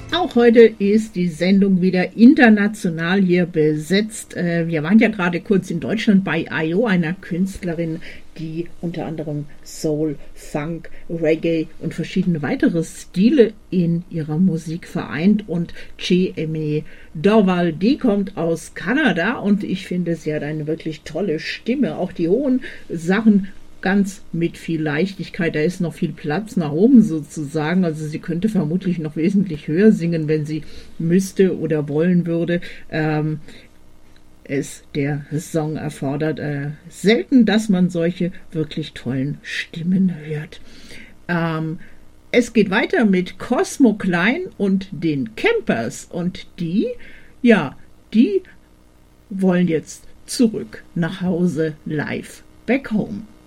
Auch heute ist die Sendung wieder international hier besetzt. Wir waren ja gerade kurz in Deutschland bei I.O., einer Künstlerin, die unter anderem Soul, Funk, Reggae und verschiedene weitere Stile in ihrer Musik vereint. Und Che-Aimé Dorval, die kommt aus Kanada und ich finde, sie hat eine wirklich tolle Stimme. Auch die hohen Sachen ganz mit viel Leichtigkeit. Da ist noch viel Platz nach oben sozusagen. Also sie könnte vermutlich noch wesentlich höher singen, wenn sie müsste oder wollen würde. Der Song erfordert selten, dass man solche wirklich tollen Stimmen hört. Es geht weiter mit Cosmo Klein und den Campers. Und die wollen jetzt zurück nach Hause live. Back home.